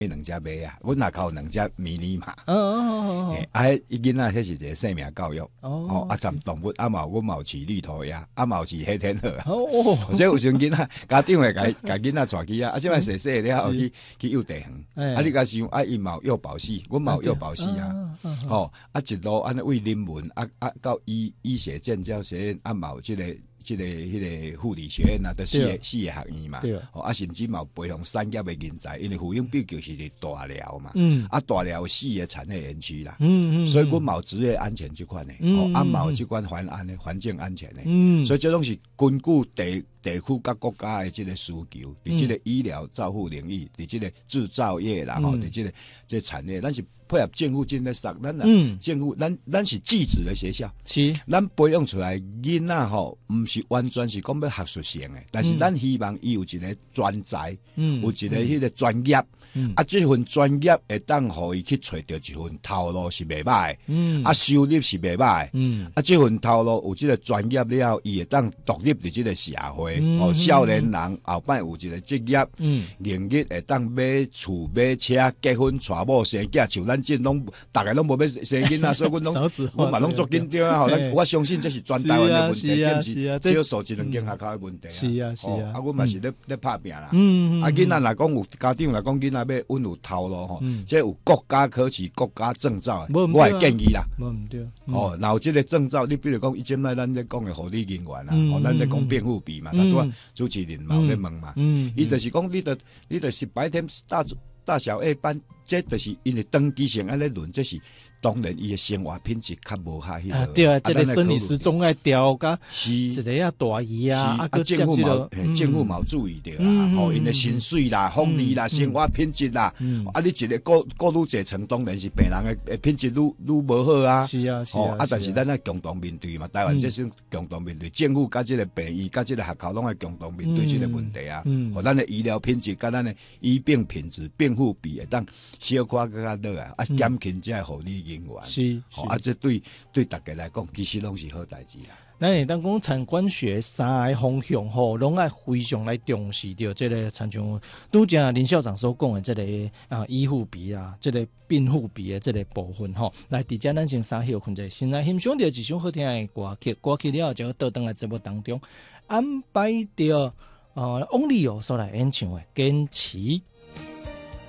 两只马啊，阮也靠两只迷你马。伊囡仔迄是一个生命教育。站动物阮嘛有饲绿头鸭，嘛有饲黑天鹅。所以有时囡仔家长会甲囡仔带去即摆细细了后去幼稚园。你甲想伊嘛有幼保系，阮嘛有幼保系啊。一路安尼为人文到医学健教学院，嘛有迄个护理学院啊，都四个学院嘛。甚至嘛有培养产业的人才，因为妇婴病就是大寮嘛。大寮有4个产业园区啦。所以阮嘛有职业安全这款的，嘛有这款环境安全的。所以这拢是根据地区甲国家的这个需求，伫这个医疗照护领域，伫这个制造业啦，伫这产业，咱是配合政府真咧杀，政府咱是技职的学校，是咱培养出来囡仔毋是完全是讲要学术性的，但是咱希望伊有一个专才，有一个迄个专业。这份专业会当互伊去找到一份头路是袂歹的，收入是袂歹的，这份头路有这个专业了，伊会当独立伫这个社会，少年人后摆有一个职业，能力会当买厝买车结婚娶某生囝，像咱这拢大概拢无要生囡仔，所以阮嘛拢做紧张啊！我相信这是全台湾的问题，这是少数一两间学校的问题。是啊，阮嘛是咧拍拼啦。囡仔来讲有家长来讲囡仔。要稳有头路这有国家考试、国家证照的，我会建议啦。然后这个证照，你比如讲，以前咱咧讲的护理人员啊，咱咧讲辩护比嘛，主持人嘛咧问嘛，伊就是讲，你就是白天大小夜班，这就是因为登记上安尼论，这是。当然，伊的生活品质较无下迄个。 对啊，这个生理时钟爱调甲，一个要大姨啊， 政府嘛有注意着啦，因的薪水啦、福利啦、生活品质啦，你一个过愈侪层，当然是病人的品质愈无好啊。是啊，但是咱共同面对嘛，台湾这是共同面对，政府甲这个病院甲这个学校拢会共同面对这个问题啊。咱的医疗品质甲咱的医病品质、病护比会当小可更较好啊，减轻这护理。是，这对大家来讲，其实拢是好代志啦。 咱会当讲产官学三个方向拢爱非常来重视着这个参像拄则林校长所讲的这个医护比啊，这个病护比的这个部分来伫遮咱先稍休困者，先来欣赏着一首好听的歌曲，歌曲了后就倒转来节目当中安排着翁立友所来演唱的《坚持》。